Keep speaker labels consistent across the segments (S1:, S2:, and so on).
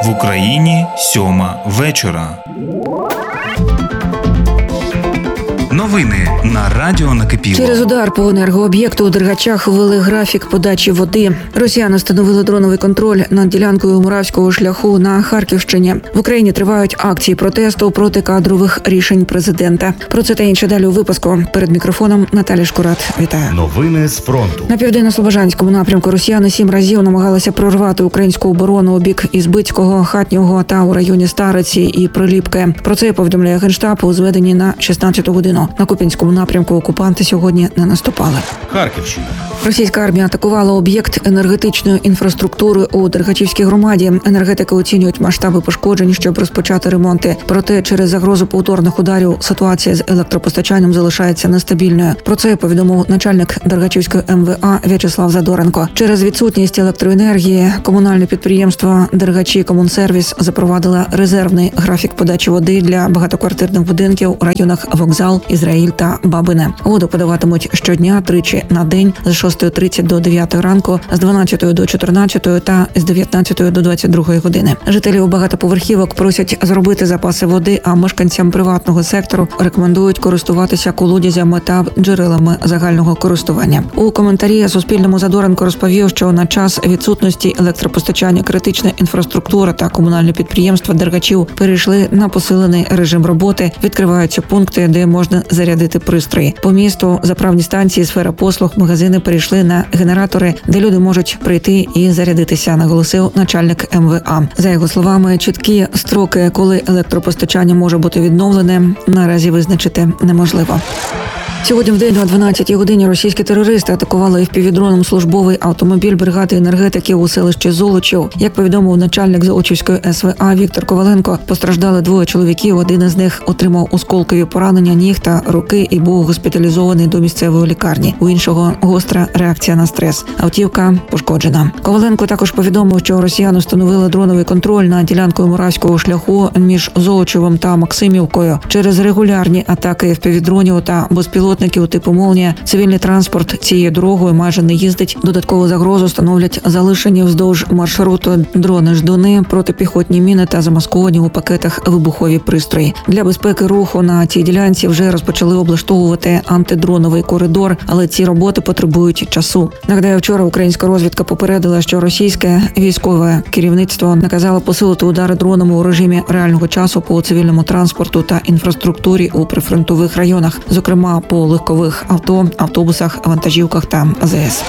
S1: В Україні 7 вечора. Новини на радіо Накипіло.
S2: Через удар по енергооб'єкту у Дергачах ввели графік подачі води. Росіяни встановили дроновий контроль над ділянкою Муравського шляху на Харківщині. В Україні тривають акції протесту проти кадрових рішень президента. Про це та інше далі у випуску. Перед мікрофоном Наталя Шкурат. Вітаю.
S3: Новини з фронту.
S2: На південно-слобожанському напрямку росіяни 7 разів намагалися прорвати українську оборону у бік Ізбицького, Хатнього та у районі Стариці і Приліпки. Про це повідомляє Генштаб у зведенні на 16-ту годину. На Куп'янському напрямку окупанти сьогодні не наступали.
S3: Харківщина.
S2: Російська армія атакувала об'єкт енергетичної інфраструктури у Дергачівській громаді. Енергетики оцінюють масштаби пошкоджень, щоб розпочати ремонти. Проте через загрозу повторних ударів ситуація з електропостачанням залишається нестабільною. Про це повідомив начальник Дергачівської МВА В'ячеслав Задоренко. Через відсутність електроенергії комунальне підприємство «Дергачі Комунсервіс» запровадило резервний графік подачі води для багатоквартирних будинків у районах Вокзал, Ізраїль та Бабине. Воду подаватимуть щодня тричі на день з 6:30 до 9 ранку, з 12 до 14 та з 19 до 22 години. Жителів багатоповерхівок просять зробити запаси води, а мешканцям приватного сектору рекомендують користуватися колодязями та джерелами загального користування. У коментарі Суспільному Задоренко розповів, що на час відсутності електропостачання критична інфраструктура та комунальні підприємства Дергачів перейшли на посилений режим роботи. Відкриваються пункти, де можна зарядити пристрої. По місту заправні станції, сфера послуг, магазини перейшли на генератори, де люди можуть прийти і зарядитися, наголосив начальник МВА. За його словами, чіткі строки, коли електропостачання може бути відновлене, наразі визначити неможливо. Сьогодні в день о 12-й годині російські терористи атакували FPV-дроном службовий автомобіль бригади енергетиків у селищі Золочів. Як повідомив начальник Золочівської СВА Віктор Коваленко, постраждали 2 чоловіків. Один із них отримав осколкові поранення ніг та руки і був госпіталізований до місцевої лікарні. У іншого гостра реакція на стрес. Автівка пошкоджена. Коваленко також повідомив, що росіяни встановили дроновий контроль над ділянкою Муравського шляху між Золочевом та Максимівкою. Через регулярні атаки FPV-дронів та безпілотників типу «Молнія» цивільний транспорт цією дорогою майже не їздить. Додаткову загрозу становлять залишені вздовж маршруту дрони-ждуни, протипіхотні міни та замасковані у пакетах вибухові пристрої. Для безпеки руху на цій ділянці вже розпочали облаштовувати антидроновий коридор, але ці роботи потребують часу. Нагадаю, вчора українська розвідка попередила, що російське військове керівництво наказало посилити удари дронами у режимі реального часу по цивільному транспорту та інфраструктурі у прифронтових районах, зокрема по легкових авто, автобусах, вантажівках та АЗС.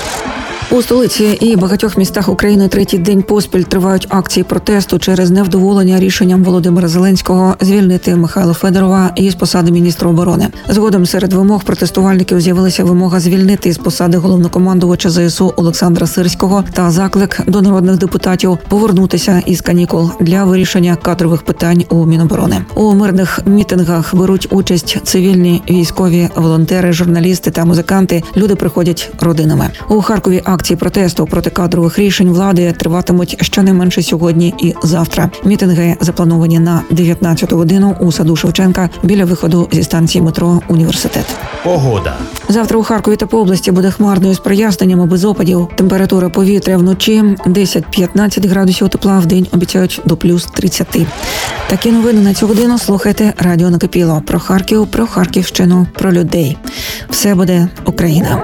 S2: У столиці і багатьох містах України третій день поспіль тривають акції протесту через невдоволення рішенням Володимира Зеленського звільнити Михайла Федорова із посади міністра оборони. Згодом серед вимог протестувальників з'явилася вимога звільнити із посади головнокомандувача ЗСУ Олександра Сирського та заклик до народних депутатів повернутися із канікул для вирішення кадрових питань у Міноборони. У мирних мітингах беруть участь цивільні, військові, волонтери, журналісти та музиканти. Люди приходять родинами. У Харкові акції протесту проти кадрових рішень влади триватимуть щонайменше сьогодні і завтра. Мітинги заплановані на 19 годину у саду Шевченка біля виходу зі станції метро «Університет».
S3: Погода.
S2: Завтра у Харкові та по області буде хмарною з проясненнями без опадів. Температура повітря вночі 10-15 градусів тепла, вдень обіцяють до плюс 30. Такі новини на цю годину слухайте радіо Накипіло. Про Харків, про Харківщину, про людей. Все буде Україна.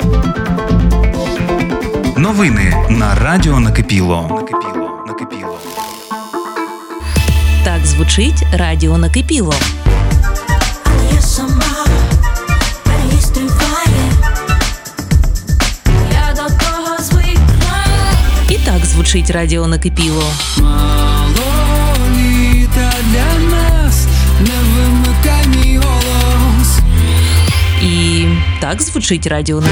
S1: Новини на радіо Накипіло.
S4: Так звучить радіо Накипіло. І так звучить радіо Накипіло.
S5: Мало літа для нас, не вимикай мій голос.
S4: І так звучить радіо Накипіло.